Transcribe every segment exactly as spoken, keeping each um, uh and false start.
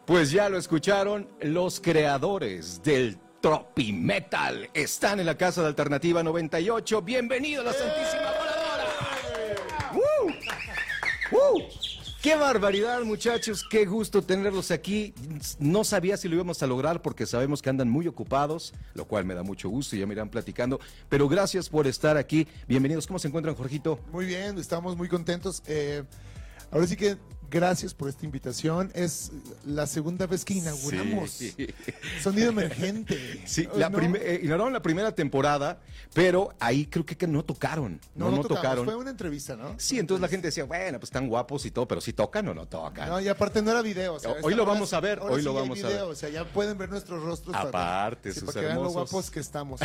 Pues ya lo escucharon, los creadores del Tropimetal están en la casa de Alternativa noventa y ocho. ¡Bienvenido a la Santísima Voladora! ¡Uh! ¡Uh! ¡Qué barbaridad, muchachos! ¡Qué gusto tenerlos aquí! No sabía si lo íbamos a lograr porque sabemos que andan muy ocupados, lo cual me da mucho gusto y ya me irán platicando. Pero gracias por estar aquí. Bienvenidos. ¿Cómo se encuentran, Jorgito? Muy bien, estamos muy contentos. Eh, ahora sí que gracias por esta invitación. Es la segunda vez que inauguramos Sí. Sonido Emergente. Sí, la ¿No? prime- eh, inauguraron la primera temporada, pero ahí creo que, que no tocaron. No, No, no, no tocamos, tocaron. Fue una entrevista, ¿no? Sí, entonces la gente decía, bueno, pues están guapos y todo, pero sí tocan o no tocan. No, y aparte no era video. O sea, Hoy esta- lo ahora vamos sí- a ver, ahora hoy sí lo hay vamos a video, ver. O sea, ya pueden ver nuestros rostros. Aparte, para, sí, sus para que vean lo hermosos. guapos que estamos.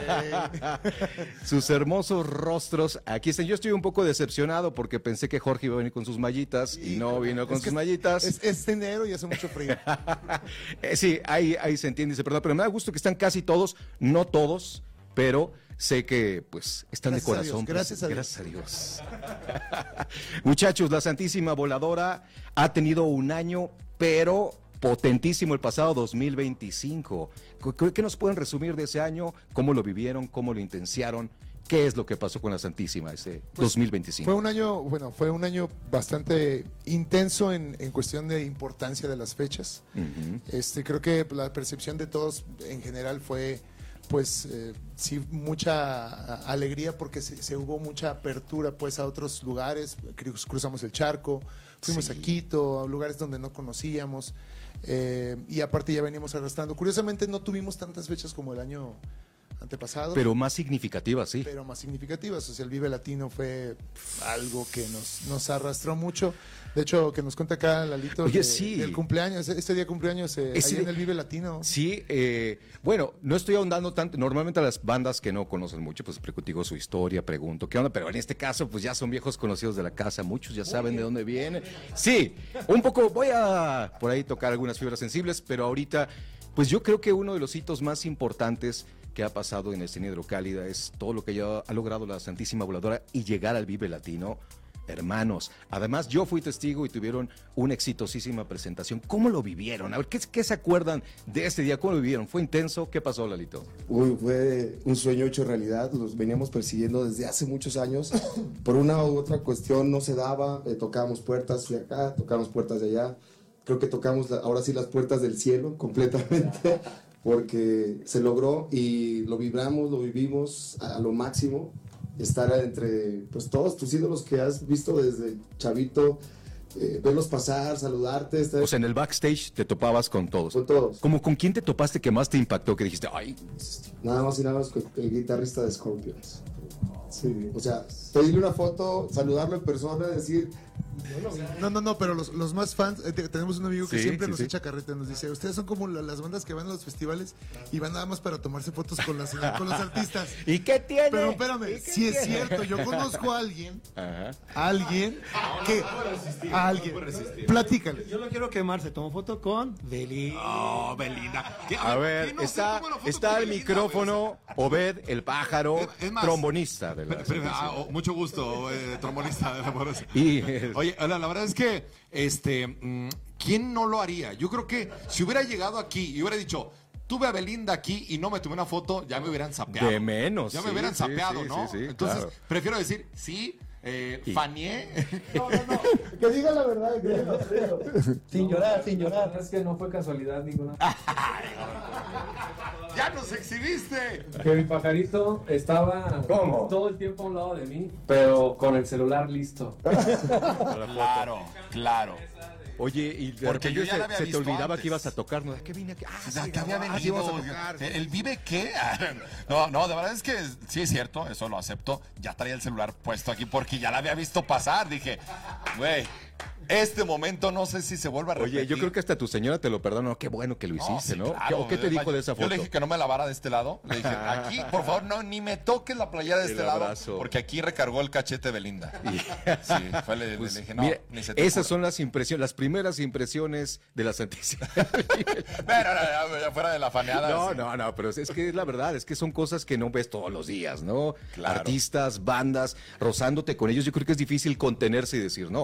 Eh, Sus hermosos rostros. Aquí están. Yo estoy un poco decepcionado porque pensé que Jorge iba a venir con sus mallitas y no vino con es que sus mallitas. Es, es enero y hace mucho frío. Eh, sí, ahí, ahí se entiende, se perdona, pero me da gusto que están casi todos, no todos, pero sé que pues están Gracias de a Dios, corazón. gracias a Dios. Gracias a Dios. Muchachos, la Santísima Voladora ha tenido un año, pero potentísimo el pasado dos mil veinticinco. ¿Qué, qué nos pueden resumir de ese año? ¿Cómo lo vivieron? ¿Cómo lo intenciaron? ¿Qué es lo que pasó con la Santísima ese Pues, dos mil veinticinco? Fue un año, bueno, fue un año bastante intenso en, en cuestión de importancia de las fechas. Uh-huh. Este, creo que la percepción de todos en general fue, pues, eh, sí, mucha alegría porque se, se hubo mucha apertura, pues, a otros lugares. Cruz- Cruzamos el charco, fuimos Sí. a Quito, a lugares donde no conocíamos. Eh, y aparte ya veníamos arrastrando. Curiosamente no tuvimos tantas fechas como el año antepasado. Pero más significativa, sí. pero más significativas. O sea, el Vive Latino fue algo que nos, nos arrastró mucho. De hecho, que nos cuenta acá Lalito Oye, de- sí. del cumpleaños, este día cumpleaños eh, Ese ahí en día- el Vive Latino. Sí, eh, bueno, no estoy ahondando tanto. Normalmente a las bandas que no conocen mucho, pues digo su historia, pregunto qué onda, pero en este caso, pues ya son viejos conocidos de la casa, muchos ya saben de dónde viene. Sí, un poco, voy a por ahí tocar algunas fibras sensibles, pero ahorita, pues yo creo que uno de los hitos más importantes que ha pasado en la escena hidrocálida es todo lo que ya ha logrado la Santísima Voladora y llegar al Vive Latino. Hermanos, además yo fui testigo y tuvieron una exitosísima presentación. ¿Cómo lo vivieron? A ver, ¿qué, qué se acuerdan de este día? ¿Cómo lo vivieron? ¿Fue intenso? ¿Qué pasó, Lalito? Uy, fue un sueño hecho realidad, los veníamos persiguiendo desde hace muchos años, por una u otra cuestión no se daba, eh, tocábamos puertas de acá, tocábamos puertas de allá, creo que tocamos la- ahora sí las puertas del cielo completamente, porque se logró y lo vibramos, lo vivimos a, a lo máximo, estar entre pues todos tus ídolos que has visto desde chavito, eh, verlos pasar, saludarte, estar O sea, en el backstage te topabas con todos. con todos. ¿Cómo, ¿Con quién te topaste que más te impactó? Que dijiste, ay, Nada más y nada más con el guitarrista de Scorpions. Sí, o sea, pedirle una foto, saludarlo en persona, decir, No, no, no, pero los, los más fans, eh, te- tenemos un amigo que Sí, siempre sí, nos sí. echa carreta, nos dice, ustedes son como la- las bandas que van a los festivales y van nada más para tomarse fotos con, las, con los artistas. ¿y qué tiene? Pero ¿Y espérame, qué si es tiene? cierto, yo conozco a alguien, Ajá. a alguien que, a alguien, platícale. Yo no quiero quemar, se tomó foto con Belinda. Oh, Belinda. ¿Qué- A ver, ¿quién no se está, toma la foto está con el Belinda, micrófono, Obed, el pájaro, Es- es más, trombonista de la Pero- pero, ah, Santísima. oh, mucho gusto, eh, trombonista de la Amorosa. Y, Oye, la, la verdad es que, este, mm, ¿quién no lo haría? Yo creo que si hubiera llegado aquí y hubiera dicho, tuve a Belinda aquí y no me tomé una foto, ya me hubieran sapeado. De menos, Ya sí, me hubieran sí, sapeado, sí, ¿no? sí, sí, Entonces, claro. prefiero decir, sí, eh, Y- fanié. no, no, no, que diga la verdad, que diga la verdad. Sin llorar, sin llorar. Es que no fue casualidad ninguna. ¡Ya nos exhibiste! Que mi pajarito estaba ¿Cómo? todo el tiempo a un lado de mí, pero con el celular listo. Claro, claro. oye, y de Porque yo repente ya se, la había se te visto olvidaba antes. que ibas a tocar, ¿no? ¿A qué vine aquí? Ah, O sea, sí, que había ah, sí, venido. vamos a tocar. ¿El el Vive qué? No, no, de verdad es que sí es cierto, eso lo acepto. Ya traía el celular puesto aquí porque ya la había visto pasar. Dije, güey, este momento no sé si se vuelva a repetir. Oye, yo creo que hasta tu señora te lo perdonó. Qué bueno que lo hiciste, sí, ¿no? claro. ¿Qué- ¿O qué te dijo de esa Yo foto? le dije que no me lavara de este lado. Le dije, aquí, por favor, no, ni me toques la playera de El este lado. abrazo. Porque aquí recargó el cachete Belinda. Sí, fue, le, Pues, le dije, no, mira, ni se te esas ocurra. son las impresiones, las primeras impresiones de la Santísima. Pero, no, ya, ya fuera de la faneada. No, sí. no, no, pero es que es la verdad, es que son cosas que no ves todos los días, ¿no? Claro. Artistas, bandas, rozándote con ellos, yo creo que es difícil contenerse y decir no.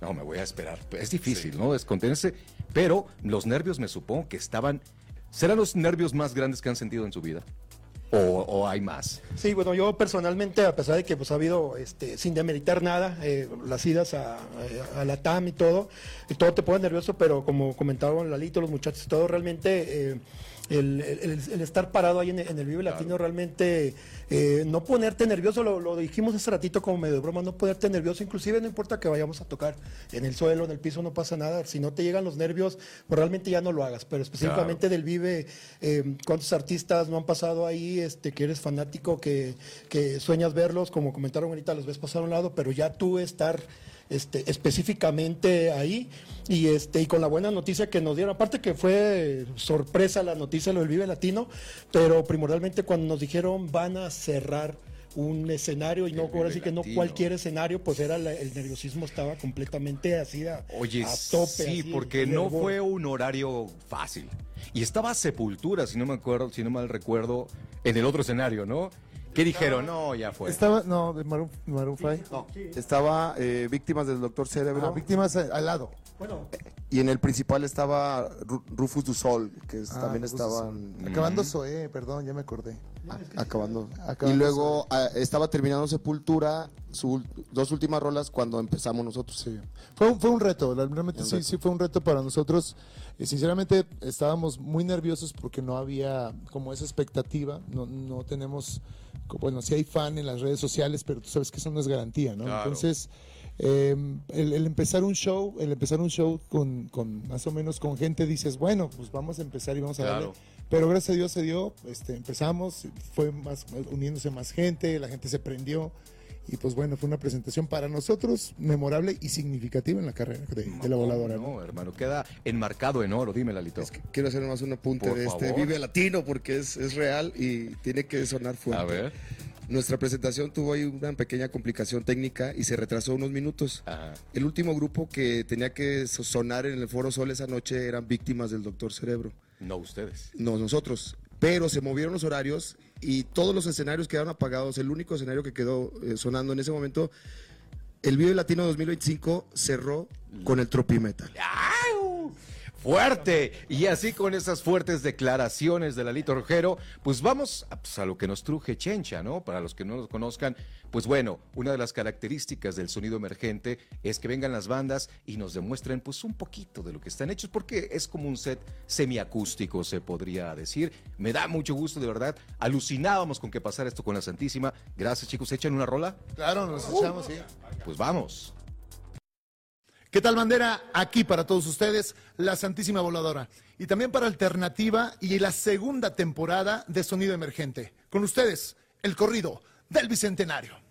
no, me voy a esperar. Es difícil, sí. ¿no? Es contenerse, pero los nervios me supongo que estaban... ¿Serán los nervios más grandes que han sentido en su vida? ¿O, o hay más? Sí, bueno, yo personalmente, a pesar de que pues ha habido, este, sin demeritar nada, eh, las idas a, a, a la T A M y todo, y todo te pone nervioso, pero como comentaban Lalito, los muchachos y todo, realmente... Eh, El, el, el estar parado ahí en el, en el Vive Latino, claro. realmente eh, no ponerte nervioso, lo, lo dijimos hace ratito como medio de broma, no ponerte nervioso, inclusive no importa que vayamos a tocar en el suelo, en el piso, no pasa nada, si no te llegan los nervios, pues realmente ya no lo hagas, pero específicamente claro. del Vive, eh, ¿cuántos artistas no han pasado ahí, este, que eres fanático, que, que sueñas verlos, como comentaron ahorita, los ves pasar a un lado, pero ya tú estar... Este, específicamente ahí y este y con la buena noticia que nos dieron, aparte que fue sorpresa la noticia de lo del Vive Latino, pero primordialmente cuando nos dijeron van a cerrar un escenario y no, ahora sí que no cualquier escenario, pues era la, el nerviosismo estaba completamente así a, Oye, a tope. Sí, así, porque no fue un horario fácil. Y estaba Sepultura, si no me acuerdo, si no mal recuerdo, en el otro escenario, ¿no? ¿Qué dijeron? No, ya fue. Estaba, no, de Maroon, Maroon cinco. No, estaba eh, Víctimas del Doctor Cerebro. Ah, Víctimas al, al lado. Bueno. Y en el principal estaba Ru- Rufus du Sol, que es, Ah, también Rufus estaban... Acabando Zoé, perdón, ya me acordé. A- acabando. Acabando Y luego a, estaba terminando Sepultura, sus dos últimas rolas cuando empezamos nosotros. Sí. Fue, un, fue un reto, realmente Un sí, reto. sí fue un reto para nosotros. Eh, sinceramente estábamos muy nerviosos porque no había como esa expectativa, no, no tenemos, bueno, sí hay fan en las redes sociales, pero tú sabes que eso no es garantía, ¿no? Claro. Entonces, eh, el, el empezar un show, el empezar un show con, con más o menos con gente, dices, bueno, pues vamos a empezar y vamos a Claro. darle. Pero gracias a Dios se dio, este, empezamos, fue más, uniéndose más gente, la gente se prendió. Y pues bueno, fue una presentación para nosotros memorable y significativa en la carrera de, de la voladora. No, no, hermano, queda enmarcado en oro, dime, Lalito. Es que quiero hacer más un apunte Por de este favor. Vive Latino porque es, es real y tiene que sonar fuerte. A ver. Nuestra presentación tuvo ahí una pequeña complicación técnica y se retrasó unos minutos. Ajá. El último grupo que tenía que so- sonar en el Foro Sol esa noche eran Víctimas del Doctor Cerebro. No ustedes. No, nosotros. Pero se movieron los horarios y todos los escenarios quedaron apagados. El único escenario que quedó eh, sonando en ese momento, el Vive Latino dos mil veinticinco cerró con el Tropimetal. ¡Au! Fuerte. Y así con esas fuertes declaraciones de Lalito Rojero, pues vamos a, pues, a lo que nos truje Chencha, ¿no? Para los que no nos conozcan, pues bueno, una de las características del sonido emergente es que vengan las bandas y nos demuestren pues un poquito de lo que están hechos, porque es como un set semiacústico, se podría decir. Me da mucho gusto, de verdad. Alucinábamos con que pasara esto con la Santísima. Gracias, chicos. ¿Echan una rola? Claro, nos echamos, sí. Pues vamos. ¿Qué tal, bandera? Aquí para todos ustedes, la Santísima Voladora. Y también para Alternativa y la segunda temporada de Sonido Emergente. Con ustedes, el corrido del Bicentenario.